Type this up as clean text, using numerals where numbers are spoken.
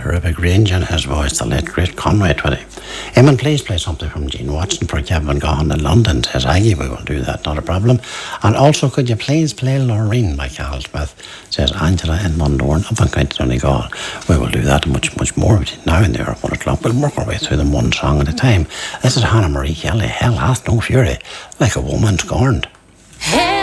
terrific range in his voice, the late great Conway Twitty. Eamon, please play something from Gene Watson for Kevin Gahan in London, says Aggie. We will do that, not a problem. And also, could you please play Loreen by Carol Smith, says Angela in Mundorn up on County Donegal. We will do that and much, much more between now and there at 1 o'clock. We'll work our way through them one song at a time. This is Hannah Marie Kelly, Hell Hath No Fury, Like a Woman Scorned.